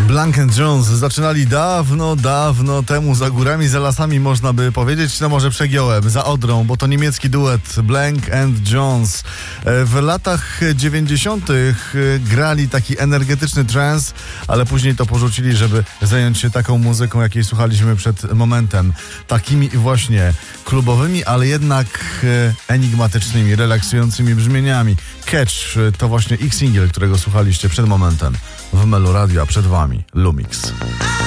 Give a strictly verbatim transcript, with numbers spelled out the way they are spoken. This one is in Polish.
Blank and Jones zaczynali dawno, dawno temu, za górami, za lasami, można by powiedzieć, no może przegiąłem, za Odrą, bo to niemiecki duet Blank and Jones. W latach dziewięćdziesiątych grali taki energetyczny trance, ale później to porzucili, żeby zająć się taką muzyką, jakiej słuchaliśmy przed momentem. Takimi właśnie klubowymi, ale jednak enigmatycznymi, relaksującymi brzmieniami. Catch to właśnie ich singiel, którego słuchaliście przed momentem w Melo Radio, a przed wami Lumix.